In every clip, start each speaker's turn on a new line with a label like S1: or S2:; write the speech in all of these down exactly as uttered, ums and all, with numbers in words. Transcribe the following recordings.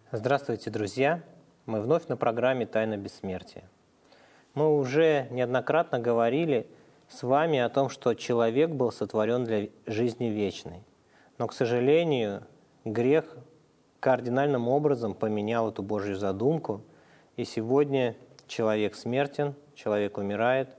S1: Здравствуйте, друзья! Мы вновь на программе «Тайна бессмертия». Мы уже неоднократно говорили с вами о том, что человек был сотворен для жизни вечной. Но, к сожалению, грех кардинальным образом поменял эту Божью задумку, и сегодня человек смертен, человек умирает.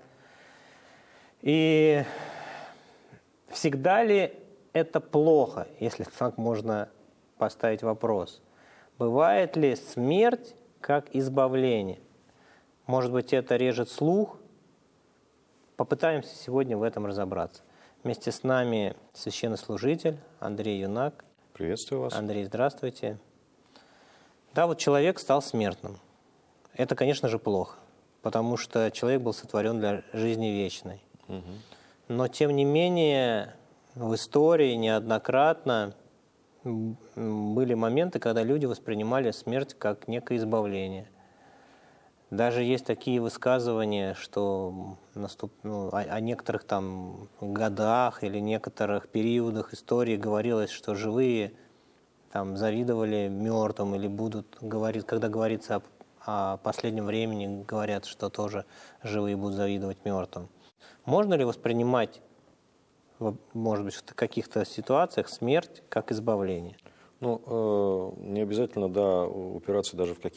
S1: И всегда ли это плохо, если так можно поставить вопрос? Бывает ли смерть как избавление? Может быть, это режет слух? Попытаемся сегодня в этом разобраться. Вместе с нами священнослужитель Андрей Юнак.
S2: Приветствую вас.
S1: Андрей, здравствуйте. Да, вот человек стал смертным. Это, конечно же, плохо, потому что человек был сотворен для жизни вечной.
S2: Угу.
S1: Но, тем не менее, в истории неоднократно были моменты, когда люди воспринимали смерть как некое избавление. Даже есть такие высказывания, что наступ... ну, о, о некоторых там годах или некоторых периодах истории говорилось, что живые там завидовали мертвым, или будут говорить, когда говорится о, о последнем времени, говорят, что тоже живые будут завидовать мертвым. Можно ли воспринимать, может быть, в каких-то ситуациях смерть как избавление?
S2: Ну, э, не обязательно, да, упираться даже в какие-то